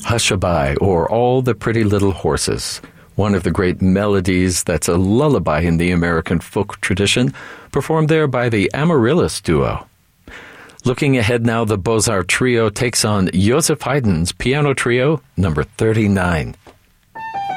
Hushabye, or All the Pretty Little Horses, one of the great melodies that's a lullaby in the American folk tradition, performed there by the Amaryllis Duo. Looking ahead now, the Beaux-Arts Trio takes on Joseph Haydn's Piano Trio, number 39.